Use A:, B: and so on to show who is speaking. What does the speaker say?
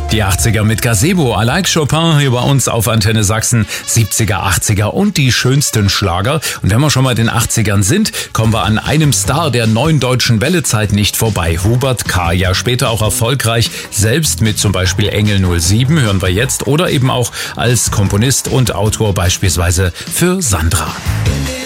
A: Die 80er mit Gazebo, Alain Chopin hier bei uns auf Antenne Sachsen, 70er, 80er und die schönsten Schlager. Und wenn wir schon mal in den 80ern sind, kommen wir an einem Star der neuen deutschen Wellezeit nicht vorbei. Hubert K., ja später auch erfolgreich, selbst mit zum Beispiel Engel 07, hören wir jetzt, oder eben auch als Komponist und Autor beispielsweise für Sandra.